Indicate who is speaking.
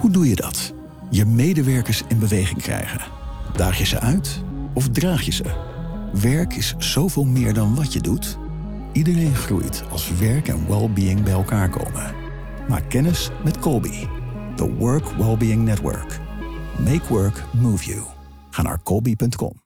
Speaker 1: Hoe doe je dat? Je medewerkers in beweging krijgen. Daag je ze uit of draag je ze? Werk is zoveel meer dan wat je doet. Iedereen groeit als werk en well-being bij elkaar komen. Maak kennis met Colby, the Work Wellbeing Network. Make work move you. Ga naar colby.com.